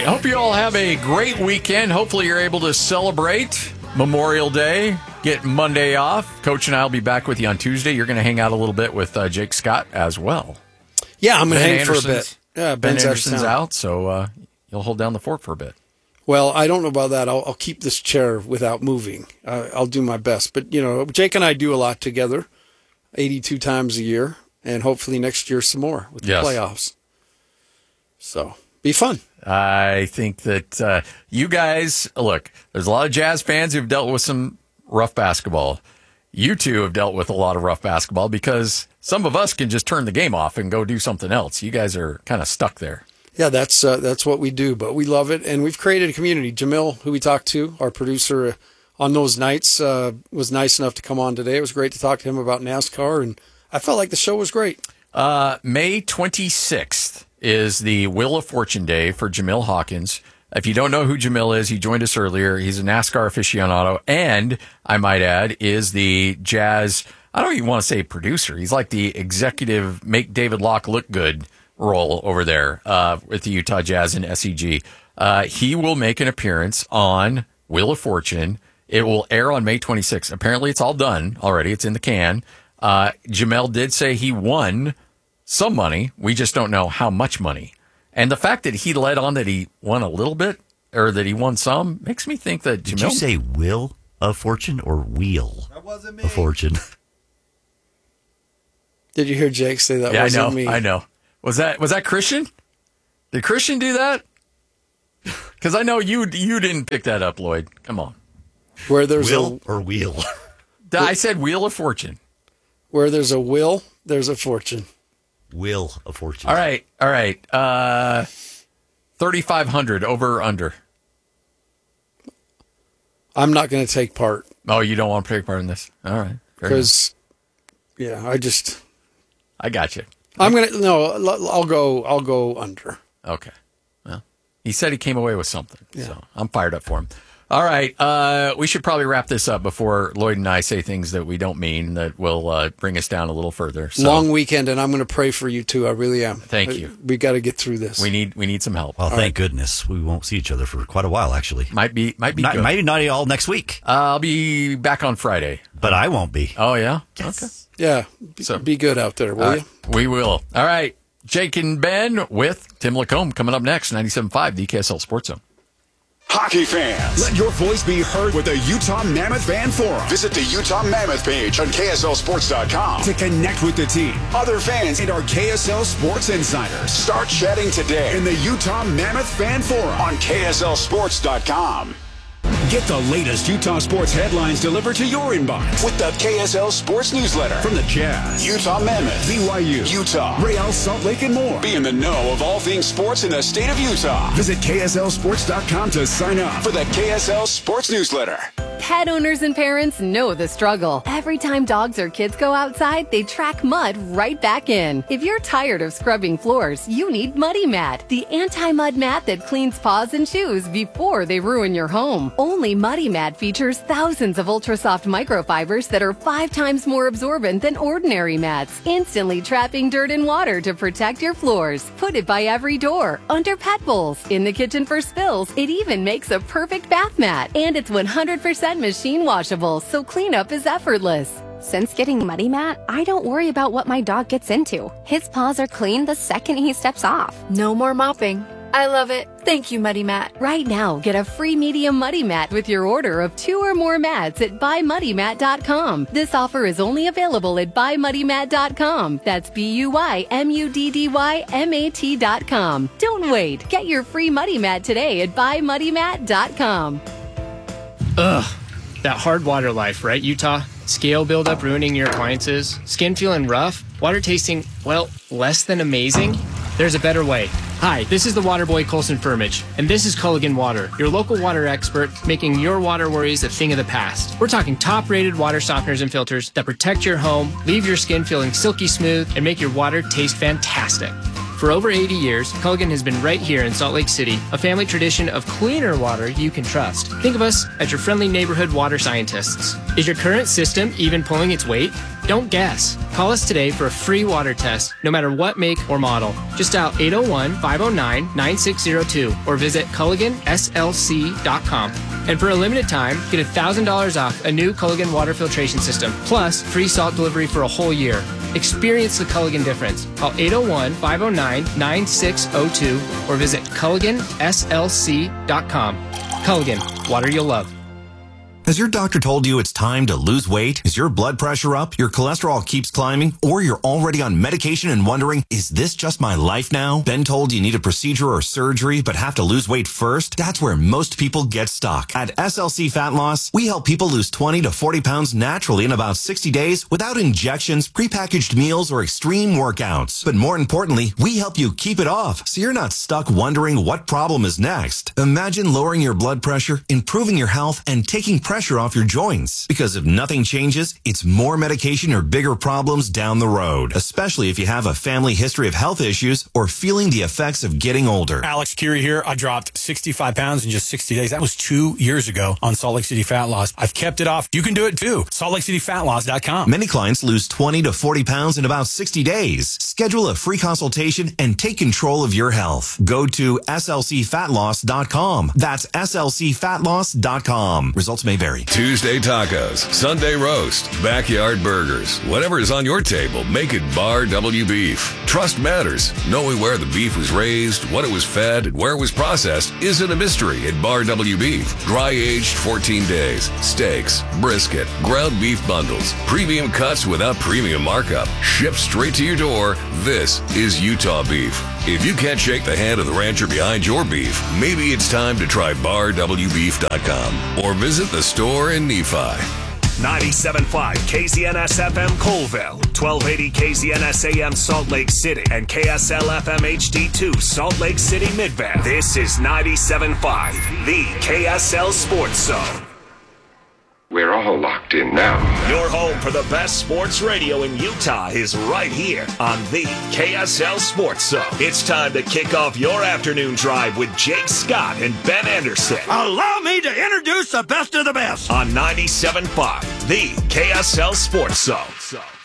Hope you all have a great weekend. Hopefully you're able to celebrate Memorial Day, get Monday off. Coach and I will be back with you on Tuesday. You're going to hang out a little bit with Jake Scott as well. Yeah, I'm going to hang for a bit. Yeah, Ben Anderson's out, so you'll hold down the fort for a bit. Well, I don't know about that. I'll keep this chair without moving. I'll do my best. But, Jake and I do a lot together, 82 times a year, and hopefully next year some more with the playoffs. So, be fun. I think that you guys, look, there's a lot of Jazz fans who've dealt with some rough basketball. You two have dealt with a lot of rough basketball because some of us can just turn the game off and go do something else. You guys are kind of stuck there. Yeah, that's what we do, but we love it, and we've created a community. Jamil, who we talked to, our producer on those nights, was nice enough to come on today. It was great to talk to him about NASCAR, and I felt like the show was great. May 26th is the Wheel of Fortune Day for Jamil Hawkins. If you don't know who Jamil is, he joined us earlier. He's a NASCAR aficionado, and I might add, is the Jazz, I don't even want to say producer. He's like the executive, make David Locke look good role over there with the Utah Jazz and SEG. He will make an appearance on Wheel of Fortune. It will air on May 26th. Apparently, it's all done already. It's in the can. Jamel did say he won some money. We just don't know how much money. And the fact that he led on that he won a little bit, or that he won some, makes me think that Jamel... Did you say Wheel of Fortune or Wheel of Fortune? Did you hear Jake say that wasn't me? I know. Was that Christian? Did Christian do that? Because I know you didn't pick that up, Lloyd. Come on. Where there's Will or Wheel? I said Wheel of Fortune. Where there's a will, there's a fortune. Wheel of Fortune. All right. 3,500 over or under. I'm not going to take part. Oh, you don't want to take part in this? All right. Because, I got you. I'll go under. Okay. Well, he said he came away with something, so I'm fired up for him. All right. We should probably wrap this up before Lloyd and I say things that we don't mean that will bring us down a little further. So, long weekend, and I'm going to pray for you too. I really am. Thank you. We got to get through this. We need some help. Well, thank goodness we won't see each other for quite a while. Actually, might be good. Maybe not all next week. I'll be back on Friday, but I won't be. Oh yeah. Yes. Okay. Yeah. Be good out there, will you? We will. All right. Jake and Ben with Tim Lacombe coming up next. 97.5 the KSL Sports Zone. Hockey fans, let your voice be heard with the Utah Mammoth Fan Forum. Visit the Utah Mammoth page on KSLSports.com to connect with the team, other fans, and our KSL Sports insiders. Start chatting today in the Utah Mammoth Fan Forum on KSLSports.com. Get the latest Utah sports headlines delivered to your inbox with the KSL Sports Newsletter from the Jazz, Utah Mammoth, BYU, Utah, Real Salt Lake, and more. Be in the know of all things sports in the state of Utah. Visit KSLSports.com to sign up for the KSL Sports Newsletter. Pet owners and parents know the struggle. Every time dogs or kids go outside, they track mud right back in. If you're tired of scrubbing floors, you need Muddy Mat, the anti-mud mat that cleans paws and shoes before they ruin your home. Only Muddy Mat features thousands of ultra-soft microfibers that are 5 times more absorbent than ordinary mats, instantly trapping dirt and water to protect your floors. Put it by every door, under pet bowls, in the kitchen for spills. It even makes a perfect bath mat. And it's 100% machine washable, so cleanup is effortless. Since getting Muddy Mat, I don't worry about what my dog gets into. His paws are clean the second he steps off. No more mopping. I love it. Thank you, Muddy Mat. Right now, get a free medium Muddy Mat with your order of 2 or more mats at buymuddymat.com. This offer is only available at buymuddymat.com. That's BUYMUDDYMAT.com. Don't wait. Get your free Muddy Mat today at buymuddymat.com. Ugh, that hard water life, right, Utah? Scale buildup ruining your appliances, skin feeling rough, water tasting, well, less than amazing? There's a better way. Hi, this is the water boy Colson Firmage, and this is Culligan Water, your local water expert, making your water worries a thing of the past. We're talking top-rated water softeners and filters that protect your home, leave your skin feeling silky smooth, and make your water taste fantastic. For over 80 years, Culligan has been right here in Salt Lake City, a family tradition of cleaner water you can trust. Think of us as your friendly neighborhood water scientists. Is your current system even pulling its weight? Don't guess. Call us today for a free water test, no matter what make or model. Just dial 801-509-9602 or visit CulliganSLC.com. And for a limited time, get $1,000 off a new Culligan water filtration system, plus free salt delivery for a whole year. Experience the Culligan difference. Call 801-509-9602 or visit CulliganSLC.com. Culligan, water you'll love. Has your doctor told you it's time to lose weight? Is your blood pressure up, your cholesterol keeps climbing, or you're already on medication and wondering, is this just my life now? Been told you need a procedure or surgery but have to lose weight first? That's where most people get stuck. At SLC Fat Loss, we help people lose 20 to 40 pounds naturally in about 60 days without injections, prepackaged meals, or extreme workouts. But more importantly, we help you keep it off so you're not stuck wondering what problem is next. Imagine lowering your blood pressure, improving your health, and taking pressure off your joints. Because if nothing changes, it's more medication or bigger problems down the road, especially if you have a family history of health issues or feeling the effects of getting older. Alex Curie here. I dropped 65 pounds in just 60 days. That was 2 years ago on Salt Lake City Fat Loss. I've kept it off. You can do it too. SaltLakeCityFatLoss.com. Many clients lose 20 to 40 pounds in about 60 days. Schedule a free consultation and take control of your health. Go to SLCFatLoss.com. That's SLCFatLoss.com. Results may vary. Tuesday tacos, Sunday roast, backyard burgers. Whatever is on your table, make it Bar W Beef. Trust matters. Knowing where the beef was raised, what it was fed, and where it was processed isn't a mystery at Bar W Beef. Dry aged 14 days. Steaks, brisket, ground beef bundles, premium cuts without premium markup. Shipped straight to your door. This is Utah beef. If you can't shake the hand of the rancher behind your beef, maybe it's time to try BarWBeef.com or visit the store in Nephi. 97.5 KZNS-FM Colville, 1280 KZNS-AM Salt Lake City, and KSL-FM HD2 Salt Lake City Midvale. This is 97.5, the KSL Sports Zone. We're all locked in now. Your home for the best sports radio in Utah is right here on the KSL Sports Zone. It's time to kick off your afternoon drive with Jake Scott and Ben Anderson. Allow me to introduce the best of the best on 97.5, the KSL Sports Zone.